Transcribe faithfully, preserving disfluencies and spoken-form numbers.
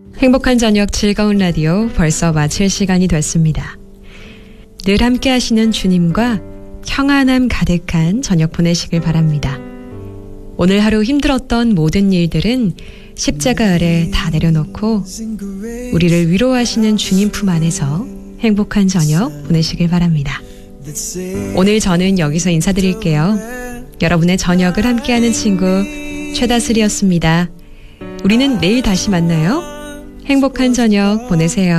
행복한 저녁 즐거운 라디오 벌써 마칠 시간이 됐습니다. 늘 함께 하시는 주님과 평안함 가득한 저녁 보내시길 바랍니다. 오늘 하루 힘들었던 모든 일들은 십자가 아래 다 내려놓고 우리를 위로하시는 주님 품 안에서 행복한 저녁 보내시길 바랍니다. 오늘 저는 여기서 인사드릴게요. 여러분의 저녁을 함께하는 친구 최다슬이었습니다. 우리는 내일 다시 만나요. 행복한 저녁 보내세요.